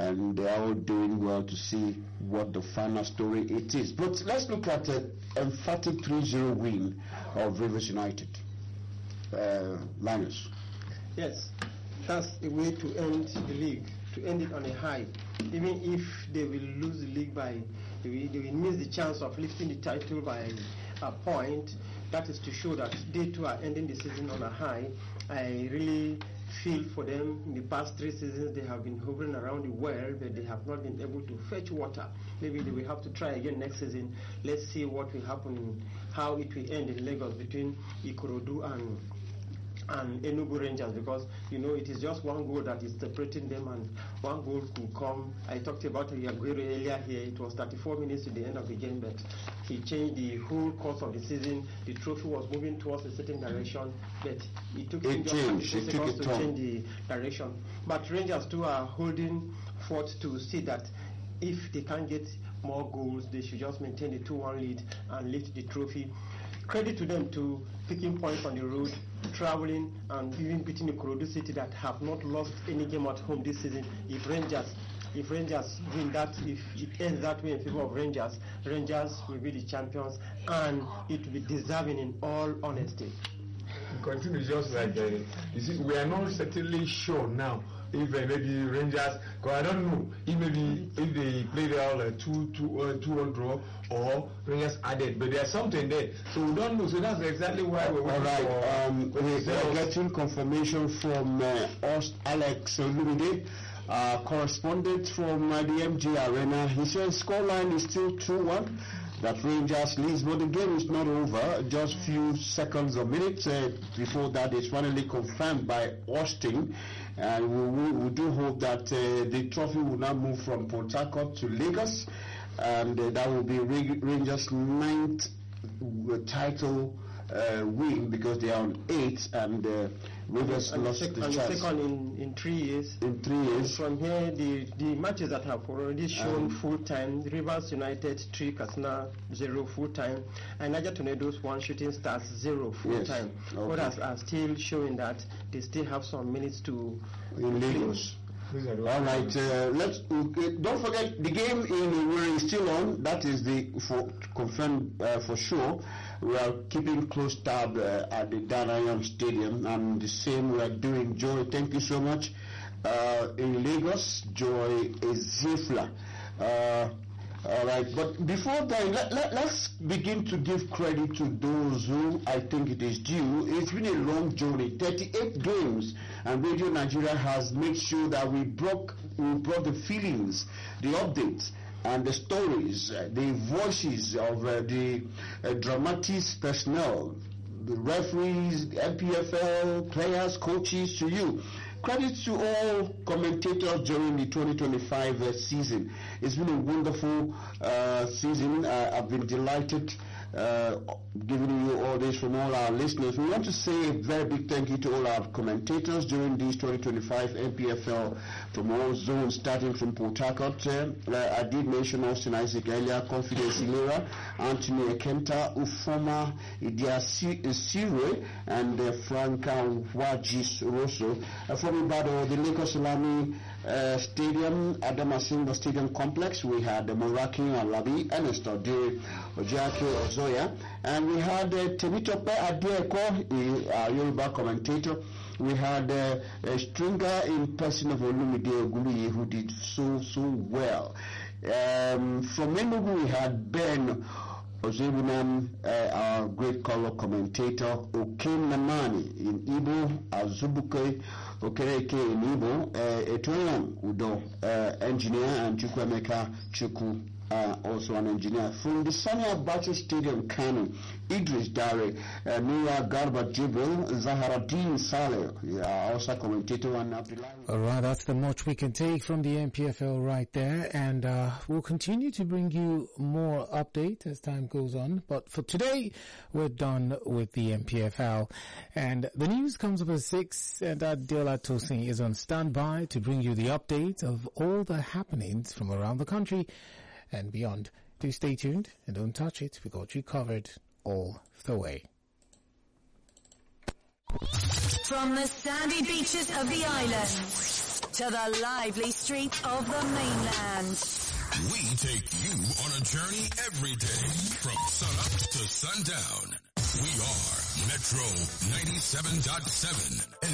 and they are all doing well to see what the final story it is. But let's look at an emphatic 3-0 win of Rivers United. Linus. Yes, that's a way to end the league, to end it on a high. Even if they will lose the league they will miss the chance of lifting the title by a point. That is to show that they too are ending the season on a high. I really feel for them. In the past 3 seasons they have been hovering around the well, but they have not been able to fetch water. Maybe they will have to try again next season. Let's see what will happen, how it will end in Lagos between Ikorodu and Enugu Rangers, because it is just 1 goal that is separating them, and 1 goal could come. I talked about Aguero earlier here. It was 34 minutes to the end of the game, but he changed the whole course of the season. The trophy was moving towards a certain direction, but it took him just 2 seconds to change the direction. But Rangers too are holding forth to see that if they can't get more goals, they should just maintain the 2-1 lead and lift the trophy. Credit to them to picking points on the road, traveling, and even beating the Ikorodu City that have not lost any game at home this season. If Rangers win that, if it ends that way in favor of Rangers will be the champions, and it will be deserving in all honesty. Continue just like you see, we are not certainly sure now if maybe Rangers, because I don't know if they played all 2-1 draw or Rangers added, but there's something there, so we don't know. So that's exactly why we're waiting for. We're getting confirmation from Alex Lumide, correspondent from the MG Arena. He says scoreline is still 2-1. That Rangers leads, but the game is not over. Just few seconds or minutes before that is finally confirmed by Austin, and we do hope that the trophy will now move from Port Harcourt to Lagos, and that will be Rangers' 9th title win, because they are on 8, and Rivers lost the chance. The second in 3 years. In 3 years. From here, the matches that have already shown full time: Rivers United 3, Katsina 0 full time, and Niger Tornadoes 1, Shooting Stars 0 full time. Okay. Others are still showing that they still have some minutes to in Lagos. All right, don't forget the game in Iwere is still on. That is confirmed for sure. We are keeping close tab at the Danayon Stadium, and the same we are doing. Joy, thank you so much. In Lagos, Joy Ezefla. All right, but before that, let's begin to give credit to those who I think it is due. It's been a long journey, 38 games, and Radio Nigeria has made sure that we brought the feelings, the updates, and the stories, the voices of the dramatics personnel, the referees, the MPFL, players, coaches, to you. Credit to all commentators during the 2025 season. It's been a wonderful season. I've been delighted giving you all this from all our listeners. We want to say a very big thank you to all our commentators during this 2025 MPFL from all zones, starting from Port Harcourt. I did mention Austin Isaac earlier, Confidence Ilera, Anthony Ekenta, Ufoma Idiasire, and Franka Wajis Rosso. From Ibadan, the Lagos Salami Stadium, Adamasingba Stadium Complex, we had Moraki Alabi, Ernest Odiri, Ojake Ozoya, and we had Temitope Adeko, our Yoruba commentator. We had a stringer in person of Olumide Oguluyi, who did so well. From Enugu, we had Ben Ozebunam, our great color commentator, Okem Namani in Igbo, Azubuke Okereke in Igbo, Etoyan Udo, engineer, and Chukwemeka Chukwu, also an engineer. From the Sani Abacha Stadium, Kano, Idris Dare, Mira Garba Jibril, Zaharuddin Saleh, also commentator, and Abdullah. Alright, that's the much we can take from the MPFL right there, and we'll continue to bring you more update as time goes on. But for today, we're done with the MPFL, and the news comes up at 6, and Adela Tosin is on standby to bring you the updates of all the happenings from around the country and beyond. Do stay tuned and don't touch it. We got you covered all the way. From the sandy beaches of the islands to the lively streets of the mainland. We take you on a journey every day from sunup to sundown. We are Metro 97.7.